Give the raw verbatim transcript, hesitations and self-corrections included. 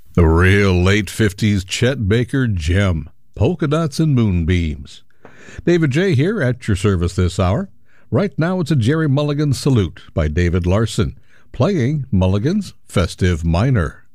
The real late fifties Chet Baker gem, Polka Dots and Moonbeams. David J. here at your service this hour. Right now it's a Jerry Mulligan Salute by David Larson, playing Mulligan's Festive Minor.